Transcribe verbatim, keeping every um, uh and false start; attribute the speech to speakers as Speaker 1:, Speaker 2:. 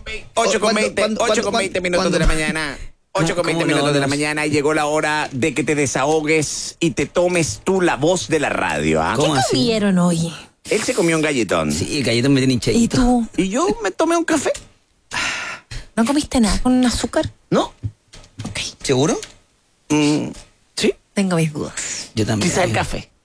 Speaker 1: ocho con veinte,
Speaker 2: ¿Cuándo,
Speaker 1: ocho
Speaker 2: cuándo,
Speaker 1: con veinte
Speaker 2: cuándo,
Speaker 1: minutos de la
Speaker 2: cuándo?
Speaker 1: mañana. ocho con veinte
Speaker 3: ¿Cómo no?
Speaker 1: minutos de la
Speaker 3: No.
Speaker 1: mañana y llegó la hora de que te desahogues y te tomes tú la voz de la radio. ¿Ah?
Speaker 3: ¿Cómo
Speaker 4: ¿Qué
Speaker 3: así?
Speaker 4: comieron hoy?
Speaker 1: Él se comió un galletón.
Speaker 3: Sí, el gallito me tiene
Speaker 4: ¿Y
Speaker 3: hinchadito.
Speaker 4: tú?
Speaker 1: Y yo me tomé un café.
Speaker 4: ¿No comiste nada con azúcar?
Speaker 1: ¿No?
Speaker 4: Ok,
Speaker 3: ¿Seguro?
Speaker 1: Mm, sí.
Speaker 4: tengo mis dudas.
Speaker 3: Yo también.
Speaker 1: Quizá el café.